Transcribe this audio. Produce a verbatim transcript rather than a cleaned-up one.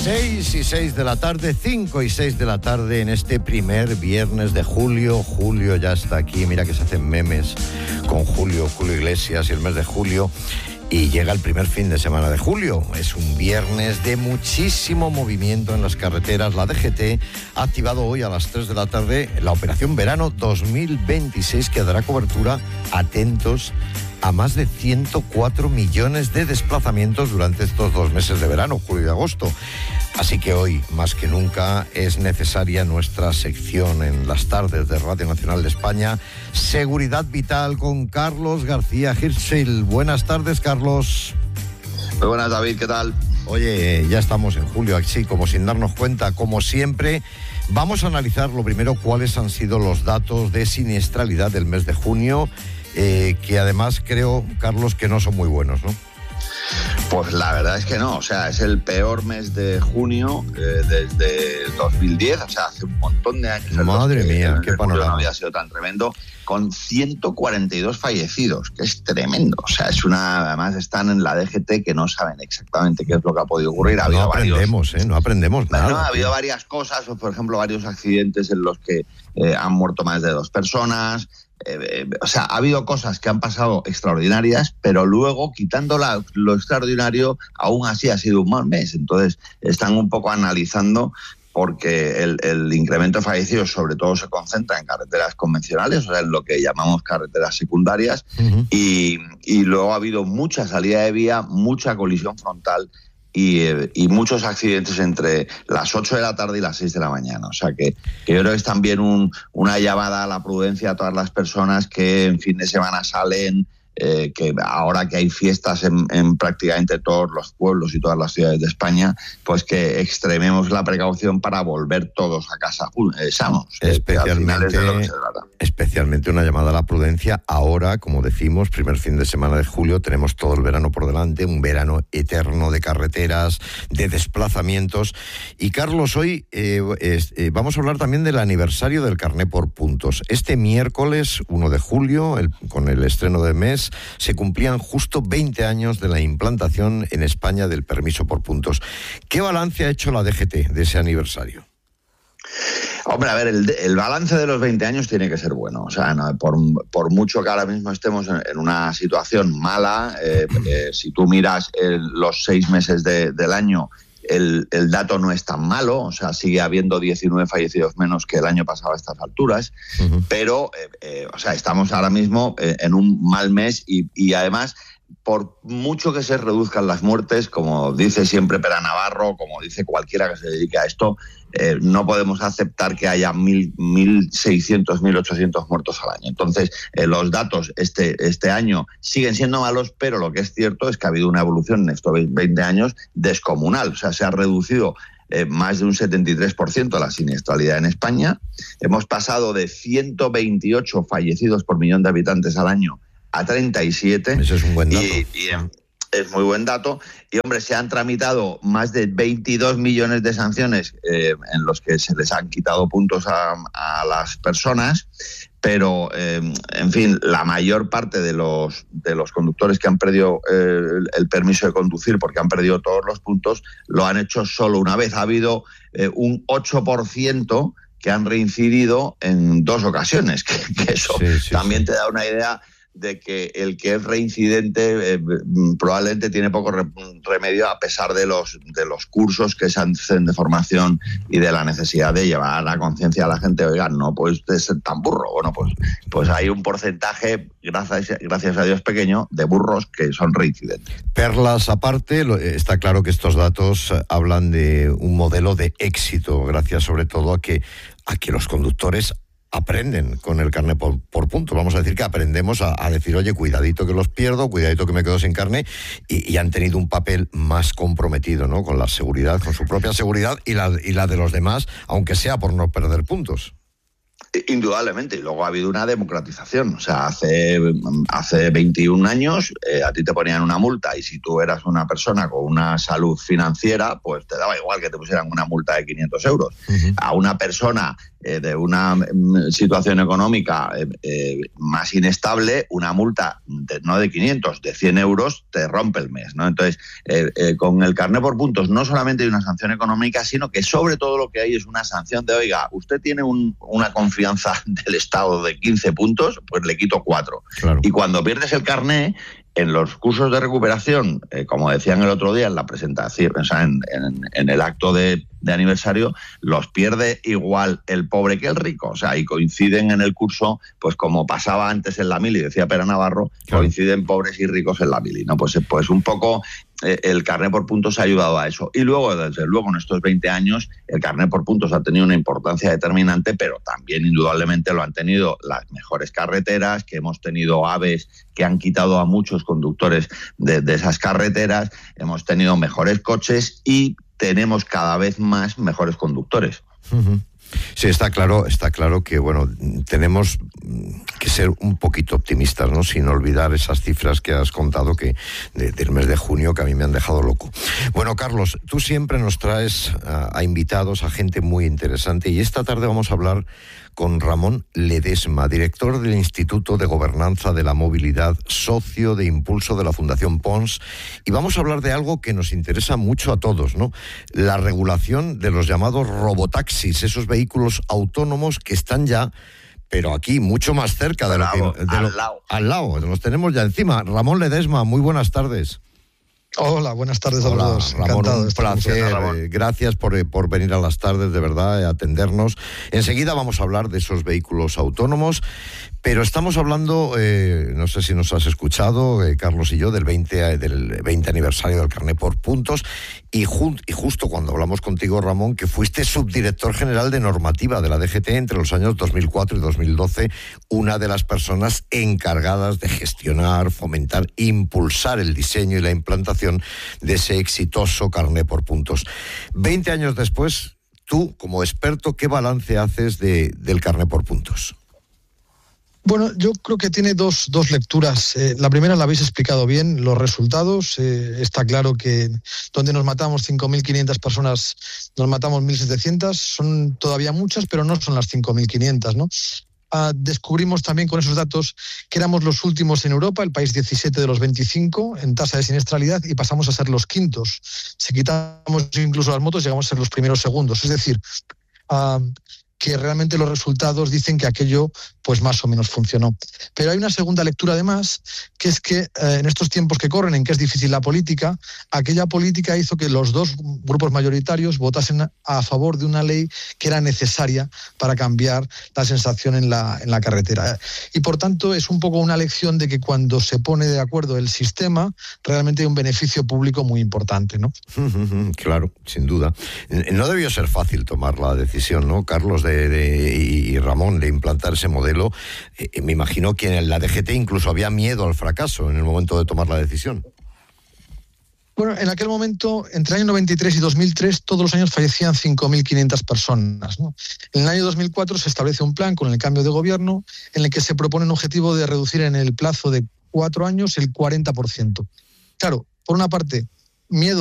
seis y seis de la tarde, cinco y seis de la tarde en este primer viernes de julio. Julio ya está aquí, mira que se hacen memes con Julio, Julio Iglesias y el mes de julio. Y llega el primer fin de semana de julio. Es un viernes de muchísimo movimiento en las carreteras. La D G T ha activado hoy a las tres de la tarde la operación Verano dos mil veintiséis, que dará cobertura, atentos, a más de ciento cuatro millones de desplazamientos durante estos dos meses de verano, julio y agosto. Así que hoy, más que nunca, es necesaria nuestra sección en las tardes de Radio Nacional de España, Seguridad Vital, con Carlos García Hirschfeld. Buenas tardes, Carlos. Muy buenas, David, ¿qué tal? Oye, ya estamos en julio, así como sin darnos cuenta, como siempre. Vamos a analizar lo primero cuáles han sido los datos de siniestralidad del mes de junio, eh, que además creo, Carlos, que no son muy buenos, ¿no? Pues la verdad es que no, o sea, es el peor mes de junio eh, desde dos mil diez, o sea, hace un montón de años. Madre mía, qué panorama. No había sido tan tremendo, con ciento cuarenta y dos fallecidos, que es tremendo. O sea, es una, además están en la D G T que no saben exactamente qué es lo que ha podido ocurrir. Ha no aprendemos, varios, ¿eh? No aprendemos nada. No, ha habido varias cosas, por ejemplo, varios accidentes en los que eh, han muerto más de dos personas. Eh, eh, o sea, ha habido cosas que han pasado extraordinarias, pero luego, quitando la, lo extraordinario, aún así ha sido un mal mes. Entonces, están un poco analizando, porque el, el incremento de fallecidos sobre todo se concentra en carreteras convencionales, o sea, en lo que llamamos carreteras secundarias, uh-huh. y, y luego ha habido mucha salida de vía, mucha colisión frontal, Y, y muchos accidentes entre las ocho de la tarde y las seis de la mañana. O sea que, que yo creo que es también un, una llamada a la prudencia a todas las personas que en fin de semana salen, eh, que ahora que hay fiestas en, en prácticamente todos los pueblos y todas las ciudades de España, pues que extrememos la precaución para volver todos a casa eh, sanos. Especialmente, de lo que se trata. especialmente una llamada a la prudencia ahora, como decimos, primer fin de semana de julio, tenemos todo el verano por delante, un verano eterno de carreteras, de desplazamientos. Y Carlos, hoy eh, es, eh, vamos a hablar también del aniversario del carné por puntos. Este miércoles uno de julio, el, con el estreno de mes, se cumplían justo veinte años de la implantación en España del permiso por puntos. ¿Qué balance ha hecho la D G T de ese aniversario? Hombre, a ver, el, el balance de los veinte años tiene que ser bueno. O sea, no, por, por mucho que ahora mismo estemos en, en una situación mala, eh, eh, si tú miras el, los seis meses de, del año, el, el dato no es tan malo. O sea, sigue habiendo diecinueve fallecidos menos que el año pasado a estas alturas. Uh-huh. Pero, eh, eh, o sea, estamos ahora mismo eh, en un mal mes y, y además, por mucho que se reduzcan las muertes, como dice siempre Pera Navarro, como dice cualquiera que se dedique a esto, eh, no podemos aceptar que haya mil, mil seiscientos, mil ochocientos muertos al año. Entonces, eh, los datos este, este año siguen siendo malos, pero lo que es cierto es que ha habido una evolución en estos veinte años descomunal. O sea, se ha reducido Eh, más de un setenta y tres por ciento la siniestralidad en España. Hemos pasado de ciento veintiocho fallecidos por millón de habitantes al año a treinta y siete. Eso es un buen dato. Y, y, es muy buen dato. Y, hombre, se han tramitado más de veintidós millones de sanciones eh, en los que se les han quitado puntos a, a las personas, pero, eh, en fin, la mayor parte de los, de los conductores que han perdido eh, el, el permiso de conducir porque han perdido todos los puntos, lo han hecho solo una vez. Ha habido eh, un ocho por ciento que han reincidido en dos ocasiones, que, que eso sí, sí, también sí. te da una idea de que el que es reincidente eh, probablemente tiene poco re- remedio a pesar de los de los cursos que se hacen de formación y de la necesidad de llevar a la conciencia a la gente. Oigan, no puedes ser tan burro. Bueno, pues pues hay un porcentaje, gracias, gracias a Dios pequeño, de burros que son reincidentes. Perlas aparte, está claro que estos datos hablan de un modelo de éxito, gracias sobre todo a que, a que los conductores aprenden con el carné por, por puntos. Vamos a decir que aprendemos a, a decir, oye, cuidadito que los pierdo, cuidadito que me quedo sin carné, y, y han tenido un papel más comprometido, ¿no?, con la seguridad, con su propia seguridad y la, y la de los demás, aunque sea por no perder puntos. Indudablemente, y luego ha habido una democratización. O sea, hace, hace veintiún años eh, a ti te ponían una multa y si tú eras una persona con una salud financiera, pues te daba igual que te pusieran una multa de quinientos euros. Uh-huh. A una persona eh, de una mm, situación económica eh, eh, más inestable, una multa de, no de quinientos, de cien euros te rompe el mes, ¿no? Entonces, eh, eh, con el carné por puntos no solamente hay una sanción económica, sino que sobre todo lo que hay es una sanción de, oiga, usted tiene un, una confianza del Estado de quince puntos, pues le quito cuatro. Claro. Y cuando pierdes el carné, en los cursos de recuperación, eh, como decían el otro día en la presentación, o sea, en, en, en el acto de, de aniversario, los pierde igual el pobre que el rico. O sea, y coinciden en el curso, pues como pasaba antes en la mili, decía Pera Navarro, claro, coinciden pobres y ricos en la mili, ¿no? Pues, pues un poco eh, el carné por puntos ha ayudado a eso. Y luego, desde luego, en estos veinte años, el carné por puntos ha tenido una importancia determinante, pero también indudablemente lo han tenido las mejores carreteras, que hemos tenido AVEs que han quitado a muchos conductores de, de esas carreteras, hemos tenido mejores coches y tenemos cada vez más mejores conductores. Uh-huh. Sí, está claro, está claro que bueno, tenemos que ser un poquito optimistas, ¿no? Sin olvidar esas cifras que has contado que de, del mes de junio, que a mí me han dejado loco. Bueno, Carlos, tú siempre nos traes a, a invitados, a gente muy interesante, y esta tarde vamos a hablar con Ramón Ledesma, director del Instituto de Gobernanza de la Movilidad, socio de impulso de la Fundación Pons, y vamos a hablar de algo que nos interesa mucho a todos, ¿no? La regulación de los llamados robotaxis, esos vehículos autónomos que están ya, pero aquí mucho más cerca de Bravo, lo que... De al lo, lado. Al lado, los tenemos ya encima. Ramón Ledesma, muy buenas tardes. Hola, buenas tardes a Hola, los dos. Ramón, Encantado un placer. Ramón. Gracias por, por venir a las tardes, de verdad, a atendernos. Enseguida vamos a hablar de esos vehículos autónomos, pero estamos hablando, eh, no sé si nos has escuchado, eh, Carlos y yo, del veinte, del veinte aniversario del carné por puntos, y, ju- y justo cuando hablamos contigo, Ramón, que fuiste subdirector general de normativa de la D G T entre los años dos mil cuatro y dos mil doce, una de las personas encargadas de gestionar, fomentar, impulsar el diseño y la implantación de ese exitoso carné por puntos. Veinte años después, tú, como experto, ¿qué balance haces de, del carné por puntos? Bueno, yo creo que tiene dos, dos lecturas. Eh, la primera la habéis explicado bien, los resultados. Eh, está claro que donde nos matamos cinco mil quinientas personas, nos matamos mil setecientas. Son todavía muchas, pero no son las cinco mil quinientas, ¿no? Uh, descubrimos también con esos datos que éramos los últimos en Europa, el país diecisiete de los veinticinco en tasa de siniestralidad, y pasamos a ser los quintos. Si quitamos incluso las motos, llegamos a ser los primeros segundos. Es decir, uh, que realmente los resultados dicen que aquello pues más o menos funcionó. Pero hay una segunda lectura además, que es que eh, en estos tiempos que corren, en que es difícil la política, aquella política hizo que los dos grupos mayoritarios votasen a favor de una ley que era necesaria para cambiar la sensación en la, en la carretera. Y por tanto es un poco una lección de que cuando se pone de acuerdo el sistema, realmente hay un beneficio público muy importante, ¿no? Claro, sin duda. No debió ser fácil tomar la decisión, ¿no, Carlos, de, de, y Ramón, de implantar ese modelo. Eh, me imagino que en la D G T incluso había miedo al fracaso en el momento de tomar la decisión. Bueno, en aquel momento, entre el año noventa y tres y dos mil tres, todos los años fallecían cinco mil quinientas personas, ¿no? En el año dos mil cuatro se establece un plan con el cambio de gobierno en el que se propone un objetivo de reducir en el plazo de cuatro años el cuarenta por ciento. Claro, por una parte, miedo